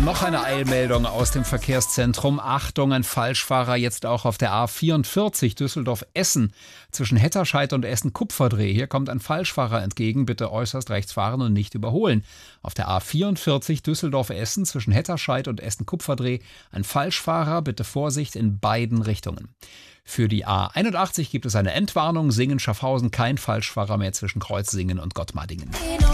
Noch eine Eilmeldung aus dem Verkehrszentrum. Achtung, ein Falschfahrer jetzt auch auf der A44 Düsseldorf-Essen zwischen Hetterscheid und Essen-Kupferdreh. Hier kommt ein Falschfahrer entgegen. Bitte äußerst rechts fahren und nicht überholen. Auf der A44 Düsseldorf-Essen zwischen Hetterscheid und Essen-Kupferdreh ein Falschfahrer. Bitte Vorsicht in beiden Richtungen. Für die A81 gibt es eine Entwarnung. Singen-Schaffhausen, kein Falschfahrer mehr zwischen Kreuzsingen und Gottmardingen.